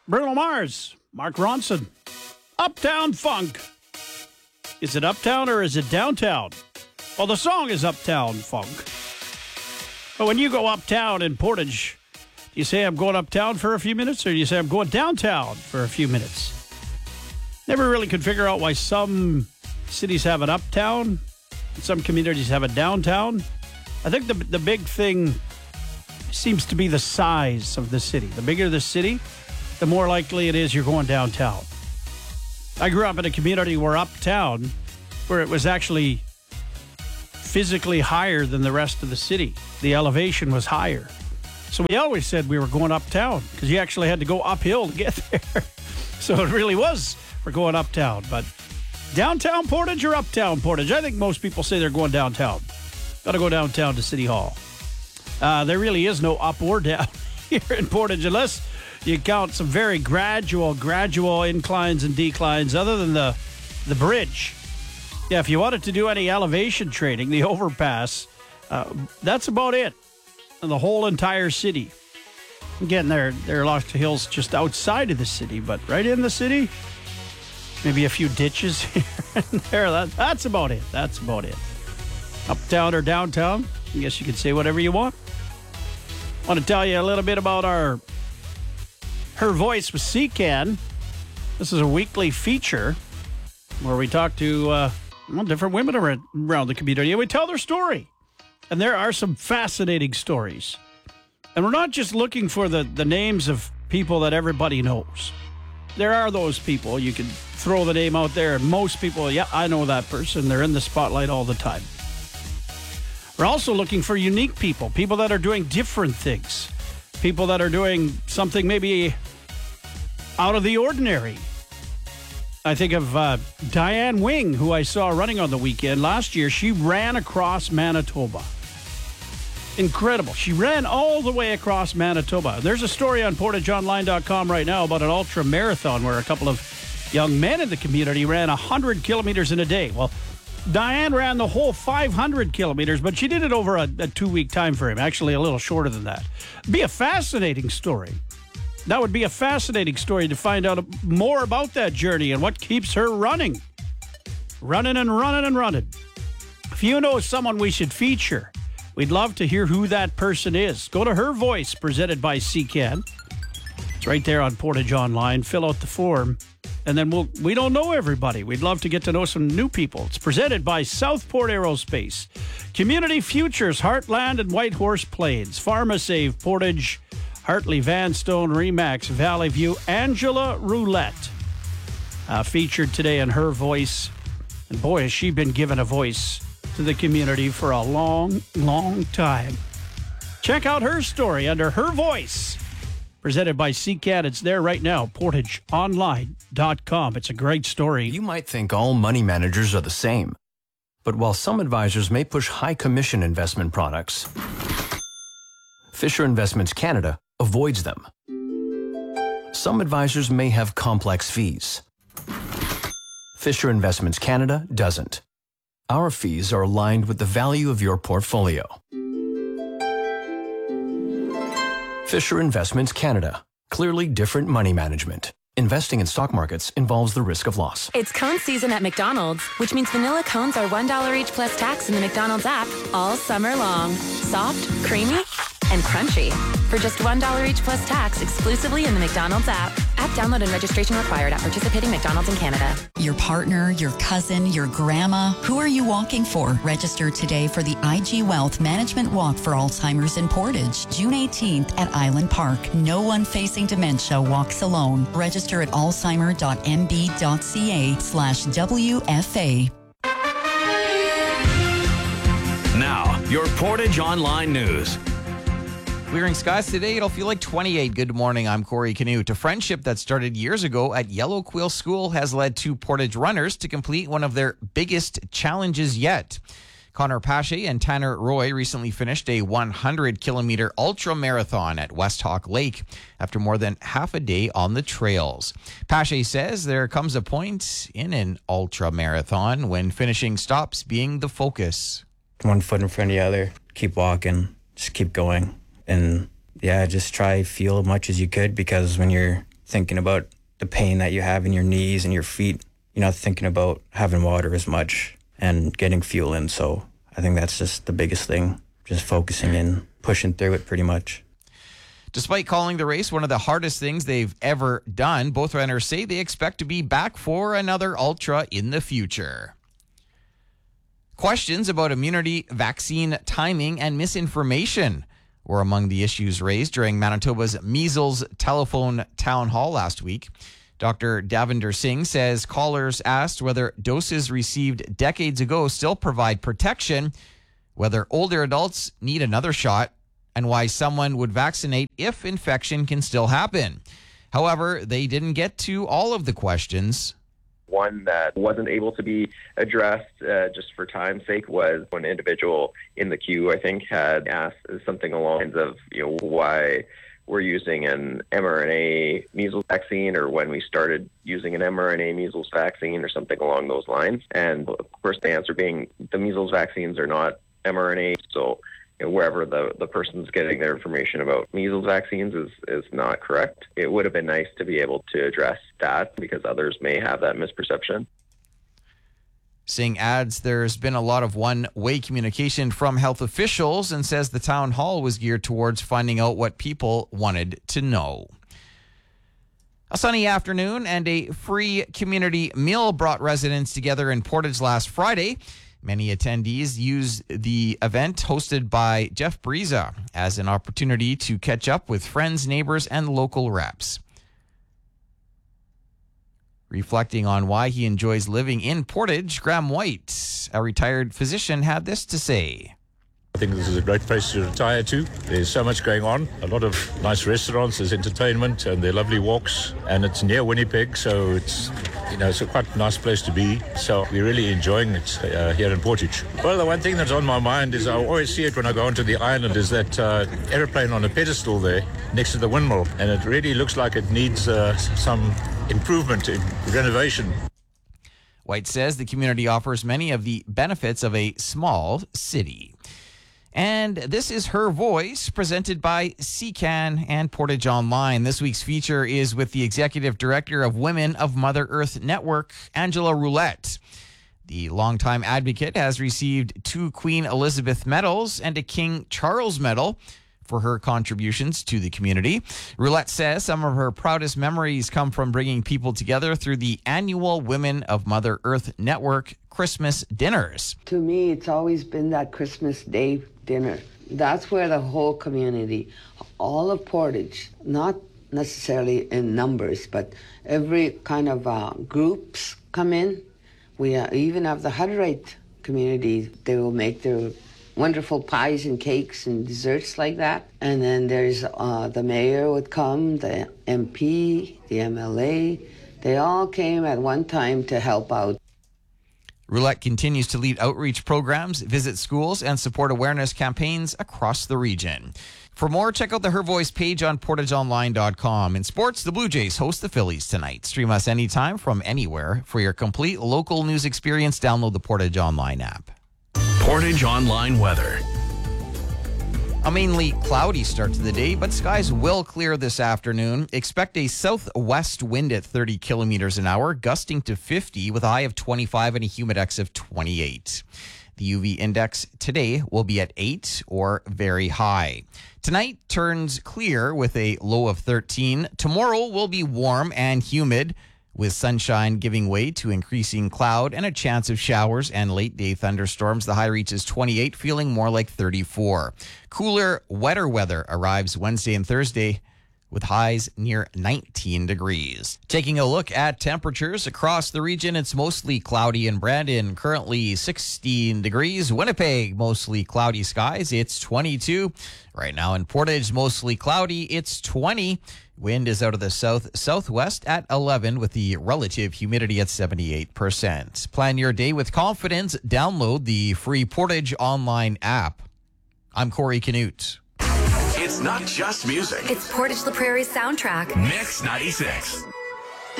Bruno Mars, Mark Ronson, Uptown Funk. Is it uptown or is it downtown? Well, the song is Uptown Funk. But when you go uptown in Portage, do you say I'm going uptown for a few minutes, or do you say I'm going downtown for a few minutes? Never really could figure out why some cities have an uptown, some communities have a downtown. I think the big thing seems to be the size of the city. The bigger the city, the more likely it is you're going downtown. I grew up in a community where uptown, where it was actually physically higher than the rest of the city. The elevation was higher. So we always said we were going uptown because you actually had to go uphill to get there. So it really was, we're going uptown. But downtown Portage or uptown Portage? I think most people say they're going downtown. Got to go downtown to City Hall. There really is no up or down here in Portage unless you count some very gradual inclines and declines other than the bridge. Yeah, if you wanted to do any elevation training, the overpass, that's about it. And the whole entire city. Again, there are lots of hills just outside of the city, but right in the city, maybe a few ditches here and there. That's about it. That's about it. Uptown or downtown, I guess you could say whatever you want. I want to tell you a little bit about Her Voice with CCAN. This is a weekly feature where we talk to different women around the community, and we tell their story. And there are some fascinating stories. And we're not just looking for the names of people that everybody knows. There are those people. You can throw the name out there, and most people, yeah, I know that person. They're in the spotlight all the time. We're also looking for unique people that are doing different things, people that are doing something maybe out of the ordinary. I think of Diane Wing, who I saw running on the weekend last year. She ran across Manitoba. Incredible. She ran all the way across Manitoba. There's a story on PortageOnline.com right now about an ultra marathon where a couple of young men in the community ran 100 kilometers in a day. Well, Diane ran the whole 500 kilometers, but she did it over a 2-week time frame, actually a little shorter than that. Be a fascinating story. That would be a fascinating story to find out more about that journey and what keeps her running. Running and running and running. If you know someone we should feature, we'd love to hear who that person is. Go to Her Voice, presented by CCAN. It's right there on Portage Online. Fill out the form. And then we don't know everybody. We'd love to get to know some new people. It's presented by Southport Aerospace, Community Futures, Heartland and Whitehorse Plains, PharmaSave, Portage, Hartley, Vanstone, Remax, Valley View, Angela Roulette. Featured today in Her Voice. And boy, has she been given a voice to the community for a long, long time. Check out her story under Her Voice. Presented by CCAT. It's there right now, PortageOnline.com. It's a great story. You might think all money managers are the same. But while some advisors may push high commission investment products, Fisher Investments Canada avoids them. Some advisors may have complex fees. Fisher Investments Canada doesn't. Our fees are aligned with the value of your portfolio. Fisher Investments Canada. Clearly different money management. Investing in stock markets involves the risk of loss. It's cone season at McDonald's, which means vanilla cones are $1 each plus tax in the McDonald's app all summer long. Soft, creamy, and crunchy. For just $1 each plus tax exclusively in the McDonald's app. App download and registration required at participating McDonald's in Canada. Your partner, your cousin, your grandma, who are you walking for? Register today for the IG Wealth Management Walk for Alzheimer's in Portage, June 18th at Island Park. No one facing dementia walks alone. Register at alzheimer.mb.ca/WFA. Now, your Portage Online News. Clearing skies today, it'll feel like 28. Good morning, I'm Corey Canute. A friendship that started years ago at Yellow Quill School has led two Portage runners to complete one of their biggest challenges yet. Connor Pache and Tanner Roy recently finished a 100-kilometer ultra marathon at West Hawk Lake after more than half a day on the trails. Pache says there comes a point in an ultra marathon when finishing stops being the focus. One foot in front of the other, keep walking, just keep going. And yeah, just try feel as much as you could, because when you're thinking about the pain that you have in your knees and your feet. You're not thinking about having water as much and getting fuel in. So I think that's just the biggest thing, just focusing in, pushing through it pretty much. Despite calling the race one of the hardest things they've ever done, both runners say they expect to be back for another ultra in the future. Questions about immunity, vaccine timing, and misinformation were among the issues raised during Manitoba's measles telephone town hall last week. Dr. Davinder Singh says callers asked whether doses received decades ago still provide protection, whether older adults need another shot, and why someone would vaccinate if infection can still happen. However, they didn't get to all of the questions. One that wasn't able to be addressed just for time's sake was one individual in the queue, I think, had asked something along the lines of, why we're using an mRNA measles vaccine, or when we started using an mRNA measles vaccine, or something along those lines. And of course, the answer being the measles vaccines are not mRNA. So wherever the person's getting their information about measles vaccines is not correct. It would have been nice to be able to address that because others may have that misperception. Singh adds there's been a lot of one-way communication from health officials and says the town hall was geared towards finding out what people wanted to know. A sunny afternoon and a free community meal brought residents together in Portage last Friday. Many attendees used the event hosted by Jeff Briza as an opportunity to catch up with friends, neighbors, and local reps. Reflecting on why he enjoys living in Portage, Graham White, a retired physician, had this to say. I think this is a great place to retire to. There's so much going on, a lot of nice restaurants, there's entertainment, and there are lovely walks, and it's near Winnipeg, so it's a quite nice place to be. So we're really enjoying it here in Portage. Well, the one thing that's on my mind is I always see it when I go onto the island is that aeroplane on a pedestal there next to the windmill, and it really looks like it needs some improvement in renovation. White says the community offers many of the benefits of a small city. And this is Her Voice, presented by CCAN and Portage Online. This week's feature is with the Executive Director of Women of Mother Earth Network, Angela Roulette. The longtime advocate has received 2 Queen Elizabeth medals and a King Charles medal for her contributions to the community. Roulette says some of her proudest memories come from bringing people together through the annual Women of Mother Earth Network Christmas dinners. To me, it's always been that Christmas Day dinner. That's where the whole community, all of Portage, not necessarily in numbers, but every kind of groups come in. We even have the Hutterite community. They will make their wonderful pies and cakes and desserts like that. And then there's the mayor would come, the MP, the MLA. They all came at one time to help out. Roulette continues to lead outreach programs, visit schools, and support awareness campaigns across the region. For more, check out the Her Voice page on portageonline.com. In sports, the Blue Jays host the Phillies tonight. Stream us anytime from anywhere. For your complete local news experience, download the Portage Online app. Portage Online weather. A mainly cloudy start to the day, but skies will clear this afternoon. Expect a southwest wind at 30 kilometers an hour, gusting to 50 with a high of 25 and a humidex of 28. The UV index today will be at 8 or very high. Tonight turns clear with a low of 13. Tomorrow will be warm and humid, with sunshine giving way to increasing cloud and a chance of showers and late-day thunderstorms. The high reaches 28, feeling more like 34. Cooler, wetter weather arrives Wednesday and Thursday, with highs near 19 degrees. Taking a look at temperatures across the region, it's mostly cloudy in Brandon, currently 16 degrees. Winnipeg, mostly cloudy skies, it's 22. Right now in Portage, mostly cloudy, it's 20. Wind is out of the southwest at 11 with the relative humidity at 78%. Plan your day with confidence. Download the free Portage Online app. I'm Corey Canute. It's not just music. It's Portage La Prairie's soundtrack. Mix 96.